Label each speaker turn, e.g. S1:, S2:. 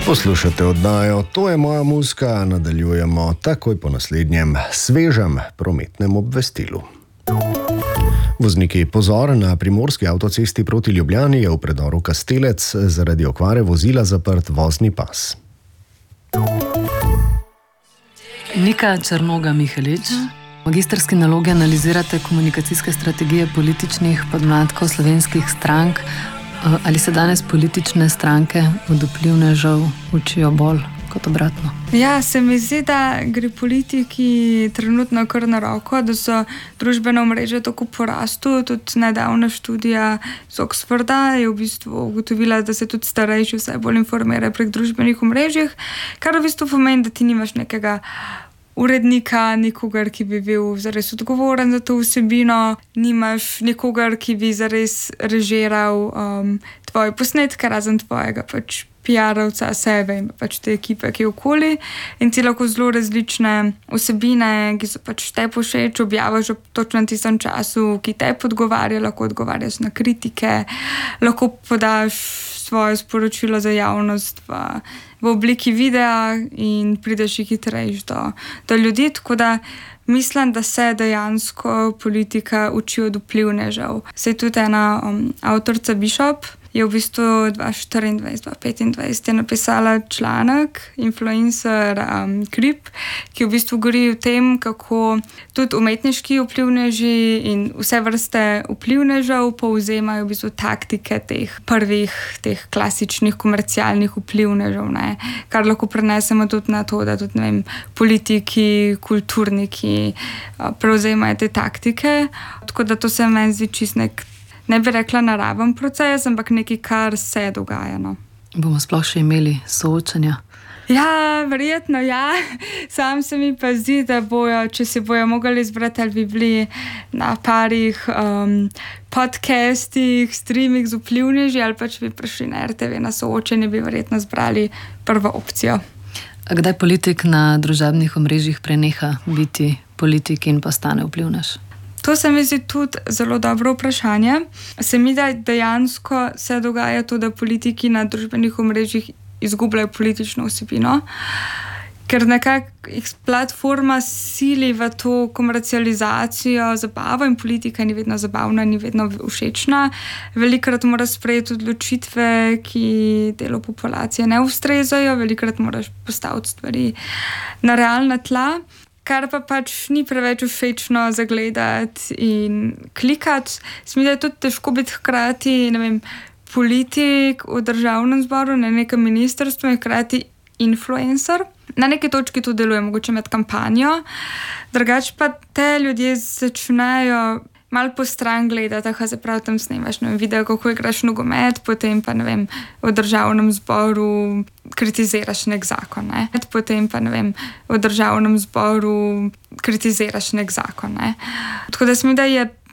S1: Poslušate oddajo To je moja muzika, nadaljujemo takoj po naslednjem svežem prometnem obvestilu. Vozniki, pozor, na primorski avtocesti proti Ljubljani je v predoru Kastelec zaradi okvare vozila zaprt vozni pas.
S2: Nika Črnoga-Mihelič. Magistrski nalogi analizirate komunikacijske strategije političnih podmladkov slovenskih strank. Ali se danes politične stranke od vplivnežev učijo bolj kot obratno?
S3: Ja, se mi zdi, da gre politiki trenutno kar na roko, da so družbena omrežja tako porastu. Tudi nedavna študija z Oxforda je v bistvu ugotovila, da se tudi starejši vse bolj informirajo prek družbenih omrežjih, kar v bistvu pomeni, da ti nimaš nekega urednika, nikogar, ki bi bil zares odgovoren za to vsebino, nimaš nikogar, ki bi zares režiral tvoje posnetke, razen tvojega PR-ovca, sebe in te ekipe, ki je okoli. In ti lahko zelo različne vsebine, ki so te všeč, objaviš v točno tistem času, ki te odgovarja, lahko odgovarjaš na kritike, lahko podaš svoje sporočilo za javnost v obliki videa in prideš hitreje do ljudi. Tako da mislim, da se dejansko politika uči od vplivnežev. Se je tudi ena avtorica Bishop, je v bistvu 2024-2025 je napisala članek Influencer Creep, ki v bistvu govori o tem, kako tudi umetniški vplivneži in vse vrste vplivnežev povzemajo v bistvu taktike teh prvih, teh klasičnih komercialnih vplivnežev, ne? Kar lahko prenesemo tudi na to, da tudi, ne vem, politiki, kulturniki prevzemajo te taktike. Tako da to se meni zdi čist ne bi rekla naraven proces, ampak nekaj, kar se dogaja. No.
S2: Bomo sploh še imeli soočanja?
S3: Ja, verjetno ja. Sam se mi pa zdi, da bojo, če si bojo mogli izbrati, ali bi bili na parih podcastih, streamih z vplivneži, ali pa če bi prišli na RTV na soočenje, bi verjetno zbrali prvo opcijo.
S2: A kdaj politik na družabnih omrežjih preneha biti politik in postane vplivnež?
S3: To se mi zdi tudi zelo dobro vprašanje. Se mi da dejansko se dogaja to, da politiki na družbenih omrežjih izgubljajo politično vsebino, ker nekako jih platforma sili v to komercializacijo, zabavo in politika ni vedno zabavna, ni vedno všečna. Velikokrat moraš sprejeti odločitve, ki delu populacije ne ustrezajo, velikokrat moraš postaviti stvari na realna tla, kar pa ni preveč všečno zagledati in klikati. Se mi da je tudi težko biti hkrati, ne vem, politik v državnem zboru, na nekem ministrstvu in hkrati influencer. Na neki točki to deluje, mogoče med kampanjo. Drugače pa te ljudje začnejo malo po stran gledati, se pravi, tam snemaš video, kako igraš nogomet, potem pa, ne vem, v državnem zboru kritiziraš nek zakon, ne? Potem pa, ne vem, v državnem zboru kritiziraš nek zakon, ne? Tako da se mi da je